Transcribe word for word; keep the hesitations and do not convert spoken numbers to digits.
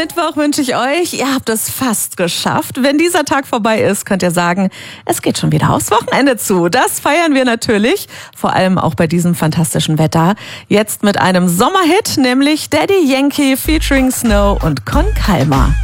Mittwoch wünsche ich euch, ihr habt es fast geschafft. Wenn dieser Tag vorbei ist, könnt ihr sagen, es geht schon wieder aufs Wochenende zu. Das feiern wir natürlich, vor allem auch bei diesem fantastischen Wetter. Jetzt mit einem Sommerhit, nämlich Daddy Yankee featuring Snow und Con Calma.